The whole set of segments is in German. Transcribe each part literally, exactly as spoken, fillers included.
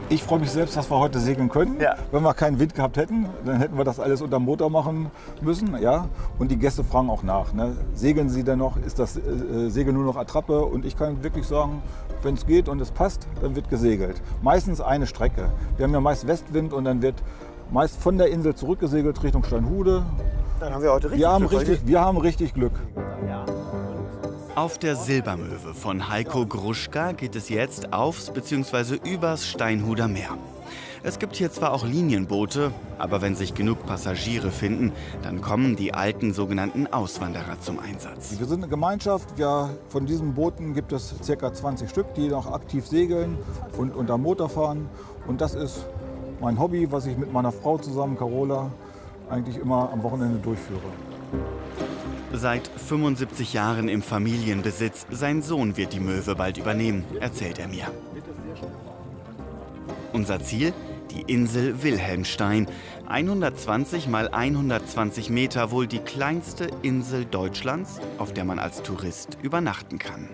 Ich freue mich selbst, dass wir heute segeln können. Ja. Wenn wir keinen Wind gehabt hätten, dann hätten wir das alles unter Motor machen müssen. Ja? Und die Gäste fragen auch nach. Ne? Segeln Sie denn noch? Ist das äh, Segeln nur noch Attrappe? Und ich kann wirklich sagen, wenn es geht und es passt, dann wird gesegelt. Meistens eine Strecke. Wir haben ja meist Westwind und dann wird meist von der Insel zurückgesegelt Richtung Steinhude. Dann haben wir heute richtig Wir haben Glück richtig, wir haben richtig Glück. Auf der Silbermöwe von Heiko Gruschka geht es jetzt aufs bzw. übers Steinhuder Meer. Es gibt hier zwar auch Linienboote, aber wenn sich genug Passagiere finden, dann kommen die alten sogenannten Auswanderer zum Einsatz. Wir sind eine Gemeinschaft. Ja, von diesen Booten gibt es ca. zwanzig Stück, die noch aktiv segeln und unter Motor fahren. Und das ist mein Hobby, was ich mit meiner Frau zusammen, Carola, eigentlich immer am Wochenende durchführe. Seit fünfundsiebzig Jahren im Familienbesitz. Sein Sohn wird die Möwe bald übernehmen, erzählt er mir. Unser Ziel? Die Insel Wilhelmstein. hundertzwanzig mal hundertzwanzig Meter, wohl die kleinste Insel Deutschlands, auf der man als Tourist übernachten kann.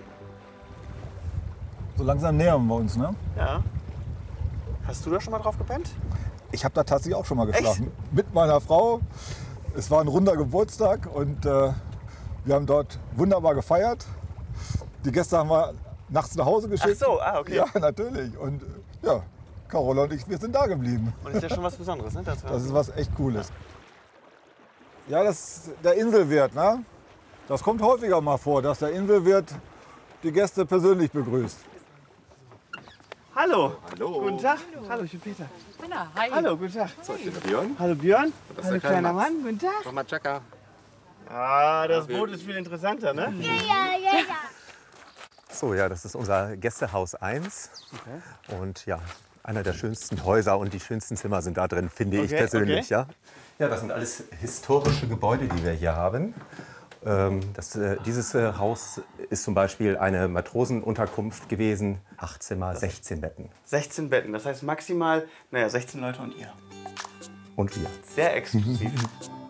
So langsam nähern wir uns, ne? Ja. Hast du da schon mal drauf gepennt? Ich habe da tatsächlich auch schon mal geschlafen. Echt? Mit meiner Frau. Es war ein runder Geburtstag und äh, wir haben dort wunderbar gefeiert. Die Gäste haben wir nachts nach Hause geschickt. Ach so, ah, okay. Ja, natürlich. Und ja, Carola und ich, wir sind da geblieben. Und ist ja schon was Besonderes, ne? Das, das ist was echt Cooles. Ja, das ist der Inselwirt, ne? Das kommt häufiger mal vor, dass der Inselwirt die Gäste persönlich begrüßt. Hallo. Hallo. Guten Tag. Hallo, Hallo ich bin Peter. Anna, hi. Hallo, guten Tag. So, ich bin der Björn. Hallo Björn. Das ist Hallo der kleine kleiner Mats. Mann, guten Tag. Mach mal Chaka. Ah, das Boot ist viel interessanter, ne? Ja, ja, ja. So, ja, das ist unser Gästehaus eins. Okay. Und ja, einer der schönsten Häuser und die schönsten Zimmer sind da drin, finde ich Okay, persönlich. okay. Ja? Ja, das sind alles historische Gebäude, die wir hier haben. Ähm, das, äh, dieses äh, Haus ist zum Beispiel eine Matrosenunterkunft gewesen. Acht Zimmer, sechzehn Betten. sechzehn Betten, das heißt maximal, naja, sechzehn Leute und ihr. Und wir. Sehr exklusiv.